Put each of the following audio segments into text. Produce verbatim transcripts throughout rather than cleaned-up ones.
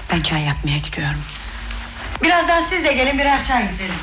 Ben çay yapmaya gidiyorum. Birazdan siz de gelin, birer çay güzelim.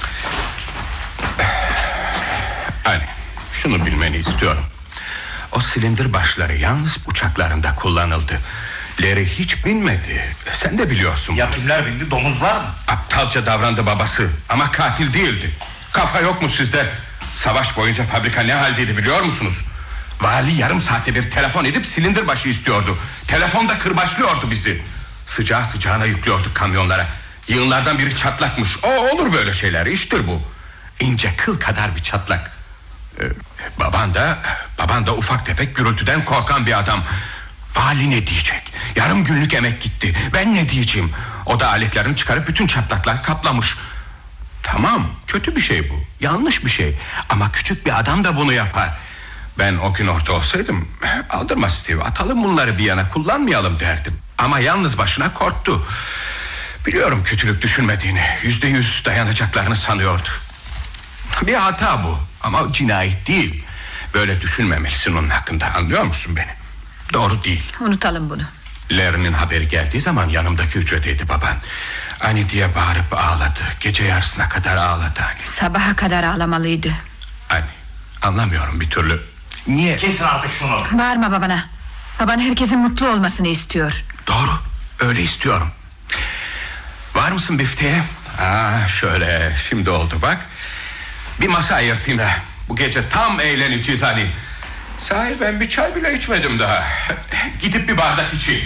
Hani şunu bilmeni istiyorum. O silindir başları yalnız uçaklarında kullanıldı. Larry hiç binmedi. Sen de biliyorsun. Ya kimler bindi, domuzlar mı? Aptalca davrandı babası ama katil değildi. Kafa yok mu sizde? Savaş boyunca fabrika ne haldeydi biliyor musunuz? Vali yarım saate bir telefon edip silindir başı istiyordu. Telefonda kırbaçlıyordu bizi. Sıcağı sıcağına yüklüyorduk kamyonlara. Yığınlardan biri çatlakmış. O olur böyle şeyler, iştir bu. İnce kıl kadar bir çatlak. ee, Baban da Baban da ufak tefek gürültüden korkan bir adam. Vali ne diyecek? Yarım günlük emek gitti. Ben ne diyeceğim? O da aletlerini çıkarıp bütün çatlaklar kaplamış. Tamam, kötü bir şey bu, yanlış bir şey. Ama küçük bir adam da bunu yapar. Ben o gün orada olsaydım, aldırma Steve, atalım bunları bir yana, kullanmayalım derdim. Ama yalnız başına korktu. Biliyorum kötülük düşünmediğini, yüzde yüz dayanacaklarını sanıyordu. Bir hata bu ama cinayet değil. Böyle düşünmemelisin onun hakkında, anlıyor musun beni? Doğru değil. Unutalım bunu. Larry'nin haberi geldiği zaman yanımdaki hücredeydi baban. Ani diye bağırıp ağladı. Gece yarısına kadar ağladı Ani. Sabaha kadar ağlamalıydı. Ani, anlamıyorum bir türlü. Niye? Kesin artık şunu. Bağırma babana. Baban herkesin mutlu olmasını istiyor. Doğru, öyle istiyorum. Var mısın bifteye? Aa, şöyle şimdi oldu bak. Bir masa ayırtayım da bu gece tam eğleneceğiz hani. Sahi ben bir çay bile içmedim daha. Gidip bir bardak içeyim.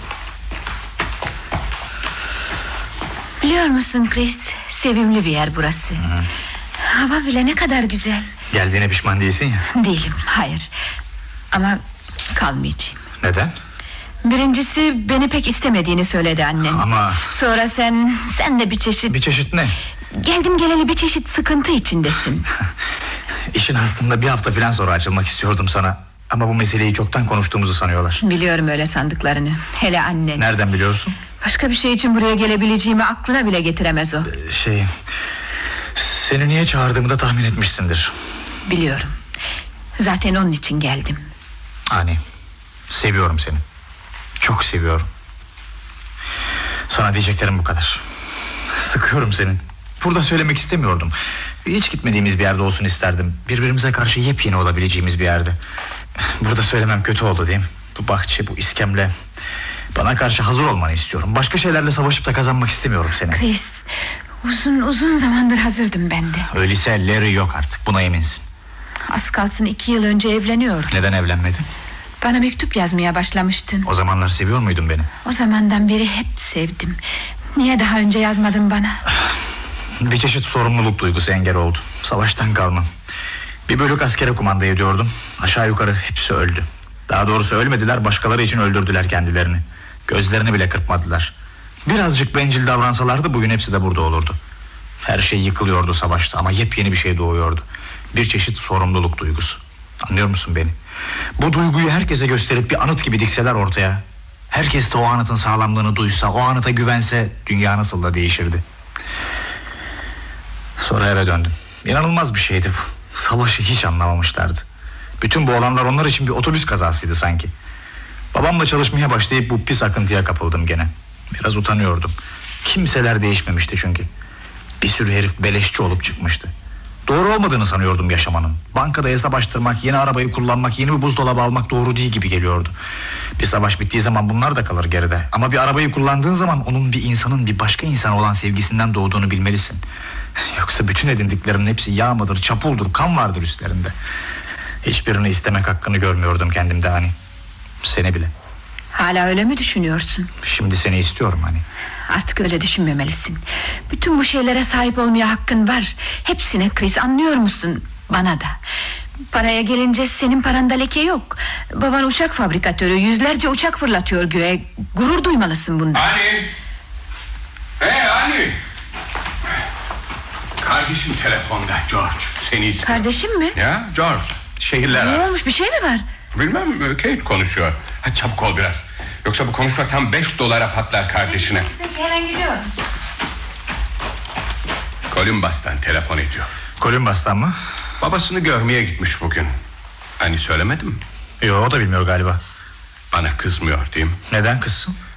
Biliyor musun Chris, sevimli bir yer burası. Hı. Hava bile ne kadar güzel. Geldiğine pişman değilsin ya. Değilim, hayır. Ama kalmayacağım. Neden? Birincisi beni pek istemediğini söyledi annen. Ama... Sonra sen, sen de bir çeşit... Bir çeşit ne? Geldim geleli bir çeşit sıkıntı içindesin. İşin aslında bir hafta falan sonra açılmak istiyordum sana. Ama bu meseleyi çoktan konuştuğumuzu sanıyorlar. Biliyorum öyle sandıklarını, hele annen. Nereden biliyorsun? Başka bir şey için buraya gelebileceğimi aklına bile getiremez o. Ee, Şey... Seni niye çağırdığımı da tahmin etmişsindir. Biliyorum. Zaten onun için geldim. Hani seviyorum seni. Çok seviyorum. Sana diyeceklerim bu kadar. Sıkıyorum senin. Burada söylemek istemiyordum. Hiç gitmediğimiz bir yerde olsun isterdim. Birbirimize karşı yepyeni olabileceğimiz bir yerde. Burada söylemem kötü oldu değil mi? Bu bahçe, bu iskemle. Bana karşı hazır olmanı istiyorum. Başka şeylerle savaşıp da kazanmak istemiyorum seni. Chris, uzun uzun zamandır hazırdım ben de. Öyleyse Larry yok artık, buna eminsin. Az kalsın iki yıl önce evleniyordu. Neden evlenmedin? Bana mektup yazmaya başlamıştın. O zamanlar seviyor muydun beni? O zamandan beri hep sevdim. Niye daha önce yazmadın bana? Bir çeşit sorumluluk duygusu engel oldu. Savaştan kalmam. Bir bölük askere kumanda ediyordum. Aşağı yukarı hepsi öldü. Daha doğrusu ölmediler, başkaları için öldürdüler kendilerini. Gözlerini bile kırpmadılar. Birazcık bencil davransalardı bugün hepsi de burada olurdu. Her şey yıkılıyordu savaşta ama yepyeni bir şey doğuyordu. Bir çeşit sorumluluk duygusu. Anlıyor musun beni? Bu duyguyu herkese gösterip bir anıt gibi dikseler ortaya, herkes de o anıtın sağlamlığını duysa, o anıta güvense, dünya nasıl da değişirdi. Sonra eve döndüm. İnanılmaz bir şeydi bu. Savaşı hiç anlamamışlardı. Bütün bu olanlar onlar için bir otobüs kazasıydı sanki. Babamla çalışmaya başlayıp bu pis akıntıya kapıldım gene. Biraz utanıyordum. Kimseler değişmemişti çünkü. Bir sürü herif beleşçi olup çıkmıştı. Doğru olmadığını sanıyordum yaşamanın. Bankada hesap açtırmak, yeni arabayı kullanmak, yeni bir buzdolabı almak doğru değil gibi geliyordu. Bir savaş bittiği zaman bunlar da kalır geride. Ama bir arabayı kullandığın zaman onun bir insanın bir başka insana olan sevgisinden doğduğunu bilmelisin. Yoksa bütün edindiklerimin hepsi yağmadır, çapuldur, kan vardır üstlerinde. Hiçbirini istemek hakkını görmüyordum kendimde hani. Seni bile. Hala öyle mi düşünüyorsun? Şimdi seni istiyorum hani. Artık öyle düşünmemelisin. Bütün bu şeylere sahip olmaya hakkın var. Hepsine Chris, anlıyor musun? Bana da. Paraya gelince senin paranda leke yok. Baban uçak fabrikatörü, yüzlerce uçak fırlatıyor göğe. Gurur duymalısın bundan. Hani? Hey hani? Kardeşim telefonda, George. Seni istiyor. Kardeşim mi? Ya George, şehirler Ne arası. olmuş, bir şey mi var? Bilmem, Kate konuşuyor. Hadi çabuk ol biraz. Yoksa bu konuşma tam beş dolara patlar kardeşine. Peki, peki hemen gidiyorum. Columbus'tan telefon ediyor. Columbus'tan mı? Babasını görmeye gitmiş bugün. Hani söylemedim mi? Yok, o da bilmiyor galiba. Bana kızmıyor değil mi? Neden kızsın?